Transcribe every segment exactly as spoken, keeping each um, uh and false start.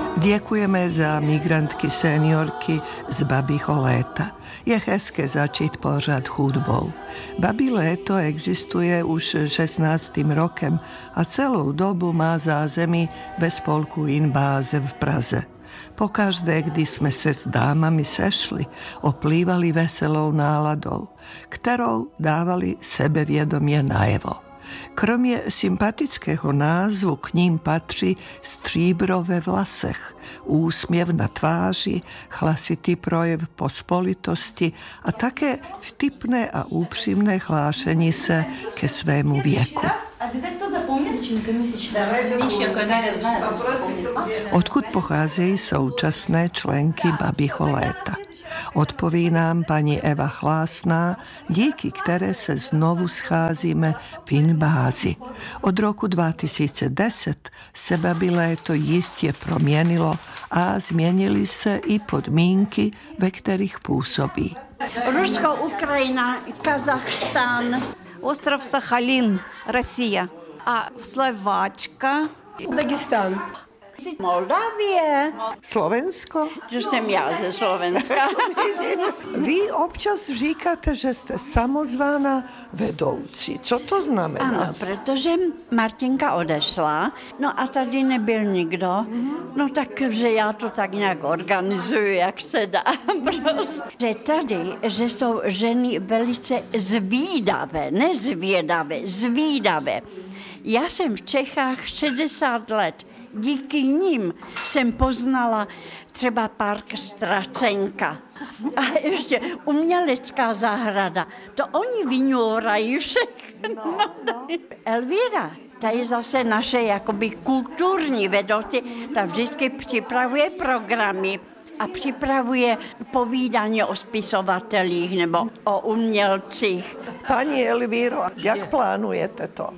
Děkujeme za migrantky seniorky z Babího léta. Je hezké začít pořad hudbou. Babí léto existuje už šestnáctým rokem a celou dobu má zázemí ve spolku Inbáze v Praze. Pokaždé, kdy jsme se s dámami sešli, oplývali veselou náladou, kterou dávali sebevědomě najevo. Kromě sympatického názvu k ním patří stříbro ve vlasech, úsměv na tváři, hlasitý projev pospolitosti a také vtipné a úpřímné hlášení se ke svému věku. Odkud pocházejí současné členky Babího léta? Odpoví nám paní Eva Hlásná, díky které se znovu scházíme v Inbázi. Od roku dva tisíce deset se Babí léto jistě proměnilo a změnily se i podmínky, ve kterých působí. Rusko, Ukrajina, Kazachstán, ostrov Sachalin, Россия a Slováčka, Dagestan. Moldavie. Slovensko? Že jsem já ze Slovenska. Vy občas říkáte, že jste samozvaná vedoucí. Co to znamená? Ano, protože Martinka odešla, no a tady nebyl nikdo, no takže já to tak nějak organizuju, jak se dá. Prostě. Že tady, že jsou ženy velice zvídavé, ne zvědavé, zvídavé. Já jsem v Čechách šedesát let. Díky nim jsem poznala třeba park Stracenka a ještě umělecká zahrada. To oni vyňourají všechno. No, no. Elvíra, ta je zase naše jakoby kulturní vedoucí, ta vždycky připravuje programy a připravuje povídání o spisovatelích nebo o umělcích. Paní Elvíro, jak plánujete to?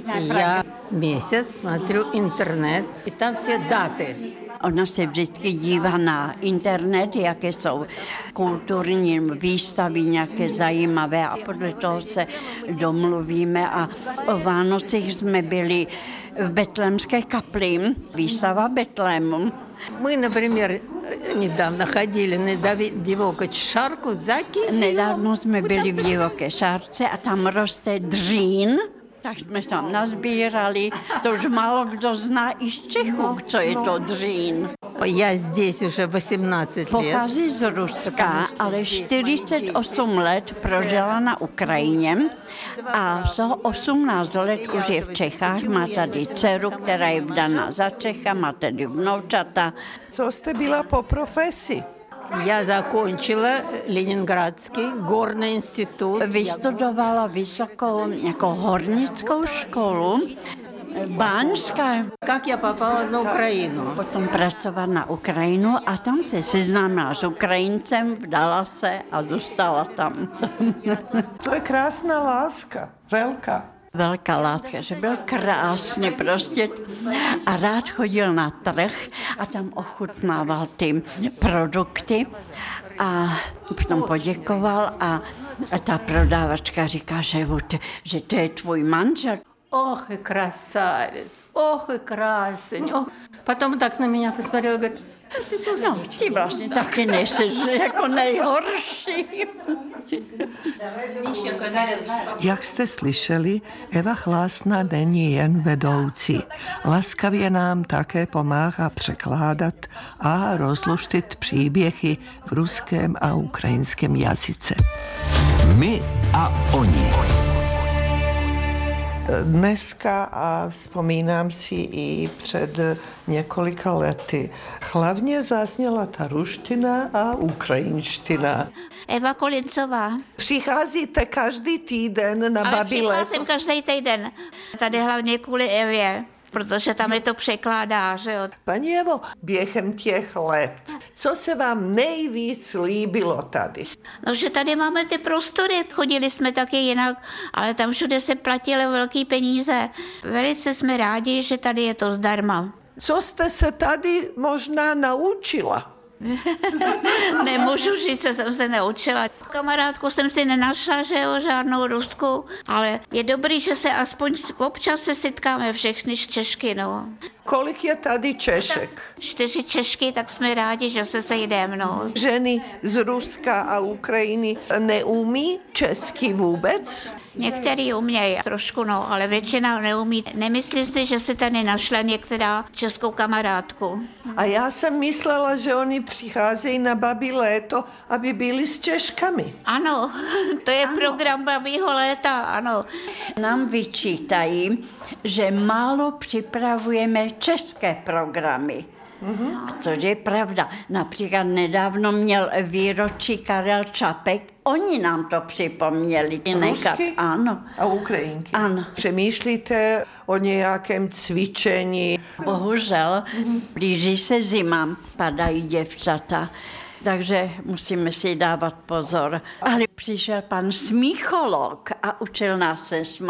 Я месяц смотрю интернет, и там все даты. Ona se vždycky dívá na internet, jaké jsou kulturní výstavy, nějaké zajímavé a podle toho se domluvíme a o Vánocích jsme byli v Betlémské kapli, výstava Betlému. Мы, например, недавно ходили на Divoké šárku za Kysilou. Nedávno jsme byli v Divoké šárce a tam roste dřín. Tak jsme tam nazbírali, to už málo kdo zná i z Čechů, co je to dřín. Já здесь уже osmnáct let. Pochází z Ruska, ale čtyřicet osm let prožila na Ukrajině a za osmnáct let už je v Čechách, má tady dceru, která je vdaná za Čecha, má tady vnoučata. Co jste byla po profesi? Já zakončila Leningradský горный institut. Vystudovala vysokou jako hornickou školu, Báňská. Jak já popala na Ukrajinu? Potom pracovala na Ukrajinu a tam se seznámila s Ukrajincem, vdala se a dostala tam. To je krásná láska, velká. Velká láska, že byl krásný prostě a rád chodil na trh a tam ochutnával ty produkty a potom poděkoval a, a ta prodávačka říká, že, že to je tvůj manžel. Ох, и красавец, ох, и красень. Ох. Потом tak na mě посмотрел, говорит, ty to no, ty vlastně taky nejsi jako nejhorší. Jak jste slyšeli, Eva Hlásná není jen vedoucí. Laskavě nám také pomáhá překládat a rozluštit příběhy v ruském a ukrajinském jazyce. My a oni. Dneska a vzpomínám si i před několika lety. Hlavně zazněla ta ruština a ukrajinština. Eva Kolincová. Přicházíte každý týden na Babí léto? Ale přicházím každý týden. Tady hlavně kvůli Evě, protože tam je to překládá, že jo. Paní Evo, během těch let, co se vám nejvíc líbilo tady? No, že tady máme ty prostory, chodili jsme taky jinak, ale tam všude se platily velký peníze. Velice jsme rádi, že tady je to zdarma. Co jste se tady možná naučila? Nemůžu říct, že jsem se naučila. Kamarádku jsem si nenašla, že jo, žádnou Rusku, ale je dobrý, že se aspoň občas se setkáme všechny Češky, no. Kolik je tady Češek? Čtyři Češky, tak jsme rádi, že se sejdeme. No. Ženy z Ruska a Ukrajiny neumí česky vůbec? Některý umějí trošku, no, ale většina neumí. Nemyslí si, že si tady našla některá českou kamarádku. A já jsem myslela, že oni přicházejí na Babí léto, aby byli s Češkami. Ano, to je ano. Program Babího léta, ano. Nám vyčítají, že málo připravujeme české programy. Mm-hmm. A to je pravda. Například nedávno měl výročí Karel Čapek, oni nám to připomněli. Rusky? Ano. A Ukrajinky? Ano. Přemýšlíte o nějakém cvičení? Bohužel, mm-hmm. blíží se zima, padají děvčata, takže musíme si dávat pozor. Ale přišel pan smícholog a učil nás se smát.